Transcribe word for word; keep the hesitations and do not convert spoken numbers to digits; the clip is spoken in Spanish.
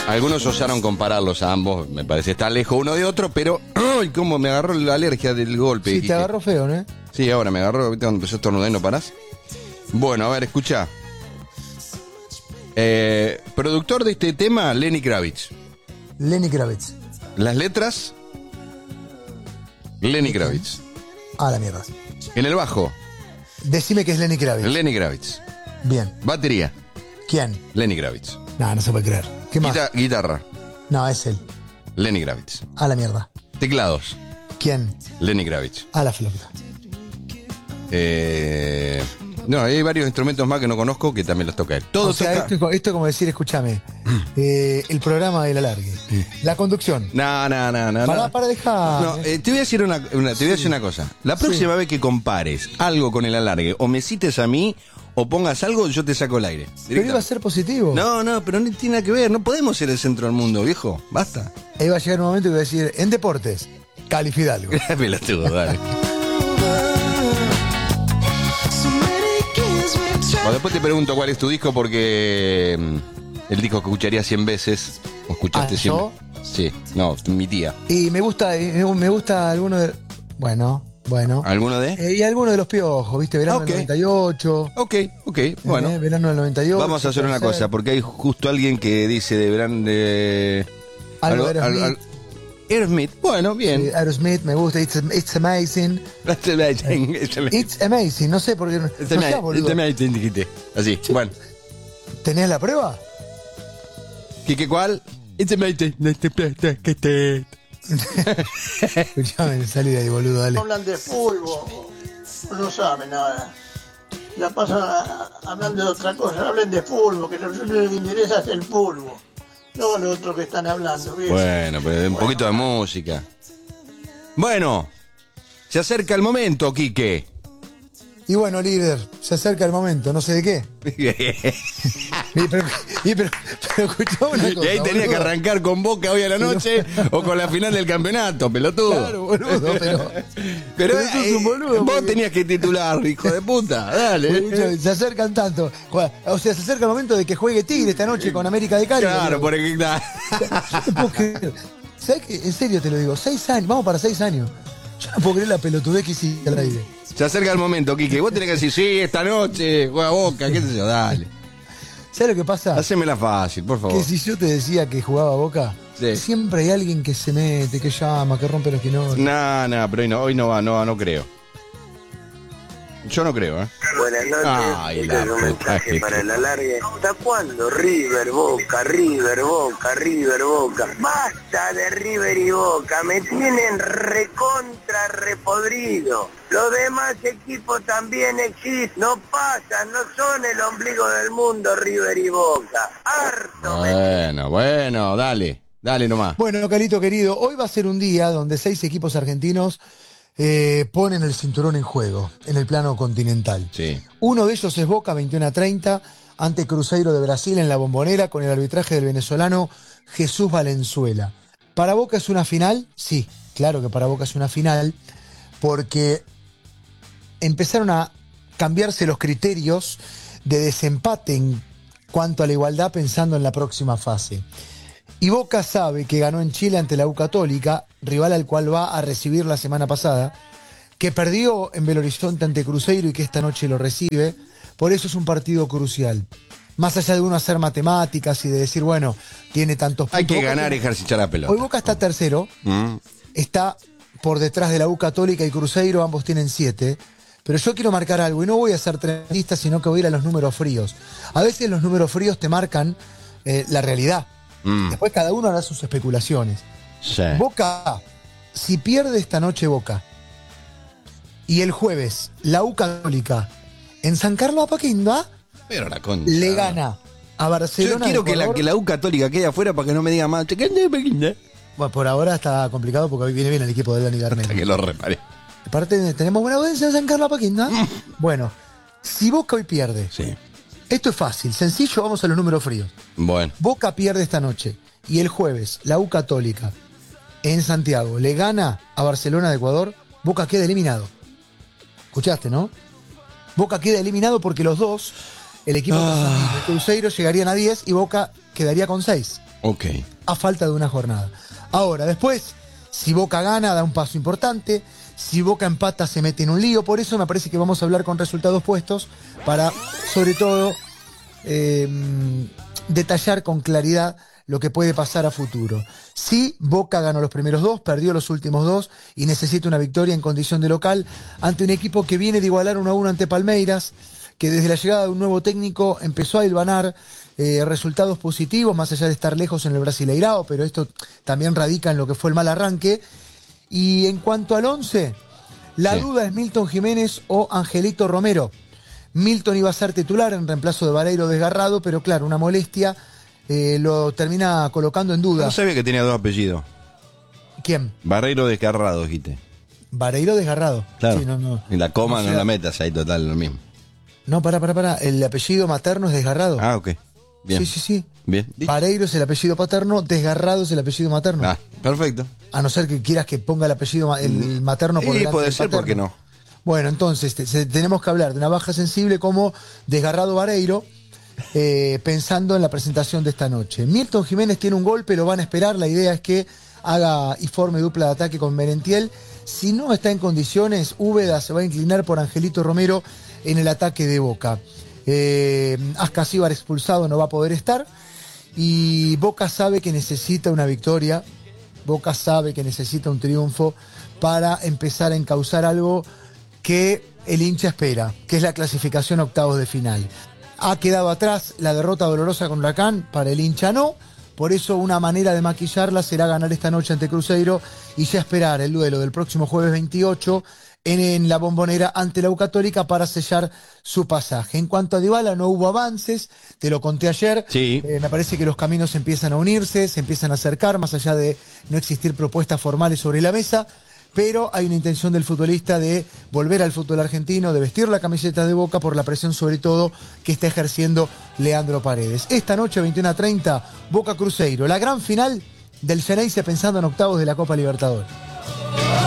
Algunos osaron compararlos a ambos, me parece, está lejos uno de otro, pero ¡ay! Cómo me agarró la alergia del golpe. Sí, te agarró feo, ¿no? Sí, ahora me agarró, ¿viste? Cuando empezó a estornudar y no parás. Bueno, a ver, escucha. Eh, productor de este tema, Lenny Kravitz. Lenny Kravitz. Las letras, Lenny Kravitz. Ah, la mierda. En el bajo, Decime que es Lenny Kravitz. Lenny Kravitz. Bien. Batería, ¿Quién? Lenny Kravitz. No, no se puede creer. ¿Qué más? Guita- guitarra, No, es él. Lenny Kravitz. A la mierda. Teclados, ¿Quién? Lenny Kravitz. A la flauta. Eh, no, hay varios instrumentos más que no conozco que también los toca él. Todo O sea, toca. esto, es co- esto es como decir, escúchame, eh, el programa del alargue. La conducción. No, no, no, no. Para, no. para dejar. No, eh, te voy a decir una, una- te voy a decir una cosa. La próxima vez que compares algo con el alargue, o me cites a mí, o pongas algo, yo te saco el aire. Pero iba a ser positivo. No, no, pero no tiene nada que ver. No podemos ser el centro del mundo, viejo. Basta. Ahí va a llegar un momento que iba a decir, en deportes, Cali Fidalgo. Pelotudo, dale. Bueno, después te pregunto cuál es tu disco porque mm, el disco que escucharía cien veces, o escuchaste Ah, cien ¿yo? veces. Sí, no, mi tía. Y me gusta, eh, me gusta alguno de. Bueno, bueno. ¿Alguno de? Eh, y alguno de los piojos, ¿viste? Verano Ok. del noventa y ocho. Ok, ok, bueno. eh, verano del noventa y ocho. Vamos a hacer una puede cosa, ser. porque hay justo alguien que dice de verán de... Algo de Aerosmith. Aerosmith, bueno, bien. Sí, Aerosmith me gusta, it's, it's amazing. It's amazing, it's amazing. It's amazing, no sé por qué. No, It's no amazing, seas boludo. it's amazing, dijiste. Así, bueno. ¿Tenés la prueba? ¿Qué, qué, cuál? It's amazing. Escuchame, salí de ahí, boludo, dale. Hablan de fútbol, no saben nada. La pasan a- hablando de otra cosa, hablen de fútbol, que lo único que interesa es el fútbol, no lo otro que están hablando. ¿ves? Bueno, pero un poquito de música. Bueno, se acerca el momento, Quique. Y bueno, líder, se acerca el momento, no sé de qué. Y pero, y pero, pero escuchá una cosa. Y ahí tenías que boludo. arrancar con Boca hoy a la noche o con la final del campeonato, pelotudo. Claro, boludo, pero. Pero, pero sos eh, un boludo, vos porque- tenías que titular, hijo de puta. Dale. Escuchame, se acercan tanto. O sea, se acerca el momento de que juegue Tigre esta noche con América de Cali. Claro, boludo. por aquí está. Yo no puedo creer. ¿Sabés qué? En serio te lo digo, seis años, vamos para seis años. Yo no puedo creer la pelotudez que hiciste al aire. Se acerca el momento, Quique. Vos tenés que decir, sí, esta noche, juega Boca, qué sé yo, dale. ¿Sabes lo que pasa? Hacémela fácil, por favor. Que si yo te decía que jugaba Boca, Sí. siempre hay alguien que se mete, que llama, que rompe los quinones. No, no, pero hoy no, hoy no va, no va, no creo. Yo no creo, ¿eh? Buenas noches, Ay, este la es un puta mensaje que- para el alargue. ¿Hasta cuándo River, Boca, River, Boca, River, Boca? Basta de River y Boca, me tienen recontra repodrido. Los demás equipos también existen, no pasan, no son el ombligo del mundo River y Boca. Harto me Bueno, bueno, dale, dale nomás. Bueno, Carito querido, hoy va a ser un día donde seis equipos argentinos eh, ponen el cinturón en juego, en el plano continental. Sí. Uno de ellos es Boca, veintiuno a treinta, ante Cruzeiro de Brasil en la Bombonera, con el arbitraje del venezolano Jesús Valenzuela. ¿Para Boca es una final? Sí, claro que para Boca es una final, porque empezaron a cambiarse los criterios de desempate en cuanto a la igualdad pensando en la próxima fase. Y Boca sabe que ganó en Chile ante la U Católica, rival al cual va a recibir la semana pasada, que perdió en Belo Horizonte ante Cruzeiro y que esta noche lo recibe. Por eso es un partido crucial. Más allá de uno hacer matemáticas y de decir, bueno, tiene tantos puntos. Hay que Boca ganar y tiene- ejercitar la pelota. Hoy Boca está tercero, Mm. está por detrás de la U Católica y Cruzeiro, ambos tienen siete. Pero yo quiero marcar algo, y no voy a ser tremendista, sino que voy a ir a los números fríos. A veces los números fríos te marcan eh, la realidad. Mm. Después cada uno hará sus especulaciones. Sí. Boca, si pierde esta noche Boca, y el jueves la U Católica en San Carlos Apaquinda Pero la concha. le gana a Yo Barcelona. quiero de que la, Ecuador. que la U Católica quede afuera para que no me diga más. Hasta Bueno, por ahora está complicado porque hoy viene bien el equipo de Dani Garnett. que lo repare. Aparte, tenemos buena audiencia en San Carlos Apaquinda. Bueno, si Boca hoy pierde, Sí. esto es fácil, sencillo, vamos a los números fríos. Bueno. Boca pierde esta noche y el jueves la U Católica en Santiago le gana a Barcelona de Ecuador, Boca queda eliminado. ¿Escuchaste, no? Boca queda eliminado porque los dos, el equipo Ah. de Cruzeiro, llegarían a diez y Boca quedaría con seis. Ok. A falta de una jornada. Ahora, después, si Boca gana, da un paso importante. Si Boca empata, se mete en un lío. Por eso me parece que vamos a hablar con resultados puestos para, sobre todo, eh, detallar con claridad lo que puede pasar a futuro. Si Boca ganó los primeros dos, perdió los últimos dos y necesita una victoria en condición de local ante un equipo que viene de igualar uno a uno ante Palmeiras, que desde la llegada de un nuevo técnico empezó a hilvanar eh, resultados positivos, más allá de estar lejos en el Brasileirao, pero esto también radica en lo que fue el mal arranque. Y en cuanto al once, la sí. duda es Milton Jiménez o Angelito Romero. Milton iba a ser titular en reemplazo de Vareiro desgarrado, pero claro, una molestia eh, lo termina colocando en duda. No sabía que tenía dos apellidos. ¿Quién? Vareiro desgarrado, dijiste. Vareiro desgarrado. Claro. Sí, no, no. Y la coma o sea, no la metas ahí, total, lo mismo. No, pará, pará, pará. El apellido materno es desgarrado. Ah, ok. Bien. Sí, sí, sí. Bien. Vareiro es el apellido paterno, desgarrado es el apellido materno. Ah, perfecto. A no ser que quieras que ponga el apellido ma- el materno por Y delante puede del ser, paterno. ¿por qué no? Bueno, entonces te- se- tenemos que hablar de una baja sensible como desgarrado Vareiro, eh, pensando en la presentación de esta noche. Milton Jiménez tiene un golpe, lo van a esperar. La idea es que haga y forme dupla de ataque con Merentiel. Si no está en condiciones, Úbeda se va a inclinar por Angelito Romero en el ataque de Boca. Eh, Ascasíbar expulsado, no va a poder estar. Y Boca sabe que necesita una victoria. Boca sabe que necesita un triunfo para empezar a encauzar algo que el hincha espera, que es la clasificación a octavos de final. Ha quedado atrás la derrota dolorosa con Huracán, para el hincha no. Por eso una manera de maquillarla será ganar esta noche ante Cruzeiro y ya esperar el duelo del próximo jueves veintiocho en, en la Bombonera ante la U Católica para sellar su pasaje. En cuanto a Dybala, no hubo avances, te lo conté ayer. Sí. Eh, me parece que los caminos empiezan a unirse, se empiezan a acercar, más allá de no existir propuestas formales sobre la mesa. Pero hay una intención del futbolista de volver al fútbol argentino, de vestir la camiseta de Boca por la presión sobre todo que está ejerciendo Leandro Paredes. Esta noche, veintiuno a treinta, Boca Cruzeiro, la gran final del Xeneize pensando en octavos de la Copa Libertadores.